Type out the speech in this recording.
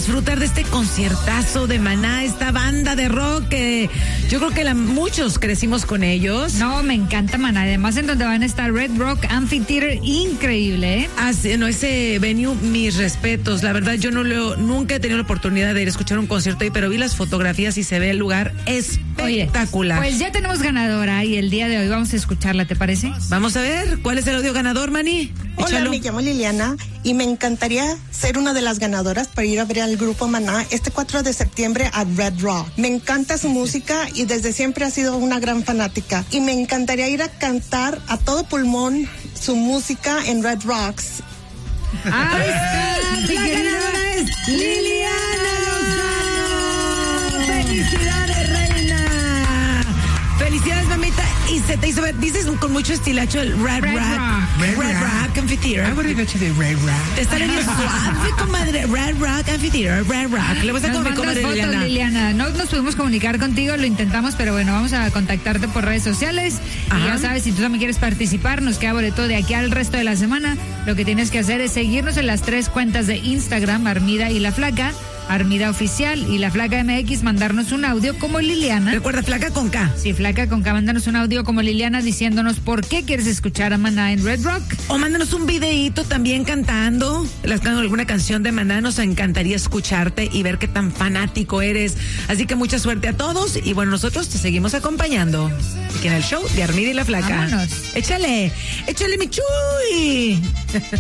disfrutar de este conciertazo de Maná, esta banda de rock que yo creo que muchos crecimos con ellos. No, me encanta Maná. Además, en donde van a estar Red Rock Amphitheater, increíble, ¿eh? No, ese venue, mis respetos. La verdad, yo nunca he tenido la oportunidad de ir a escuchar un concierto ahí, pero vi las fotografías y se ve el lugar espectacular. Oye, pues ya tenemos ganadora y el día de hoy vamos a escucharla, ¿te parece? Vamos a ver, ¿cuál es el audio ganador, Mani? Hola, me llamo Liliana y me encantaría ser una de las ganadoras para ir a ver al grupo Maná este 4 de septiembre a Red Rock. Me encanta su música y desde siempre ha sido una gran fanática. Y me encantaría ir a cantar a todo pulmón su música en Red Rocks. ¡Ahí está! ¡La ganadora es Liliana Lozano! ¡Felicidades, reina! ¡Felicidades, mamita! Y se te hizo ver, dices con mucho estilacho el Red Rock Amphitheater. I would have to the Red Rock. Te está leyendo suave, comadre. Red Rock Amphitheater, Red Rock. Le vas a Nos comer, mandas comadre fotos, Liliana. No nos pudimos comunicar contigo, lo intentamos, pero bueno, vamos a contactarte por redes sociales. Ajá. Y ya sabes, si tú también quieres participar, nos queda boleto de aquí al resto de la semana. Lo que tienes que hacer es seguirnos en las 3 cuentas de Instagram, Armida y La Flaca. Armida Oficial y La Flaca MX, mandarnos un audio como Liliana. Recuerda, Flaca con K. Sí, Flaca con K, mándanos un audio como Liliana diciéndonos por qué quieres escuchar a Maná en Red Rock. O mándanos un videíto también cantando alguna canción de Maná. Nos encantaría escucharte y ver qué tan fanático eres. Así que mucha suerte a todos y bueno, nosotros te seguimos acompañando aquí en el show de Armida y La Flaca. Vámonos. Échale mi chuy.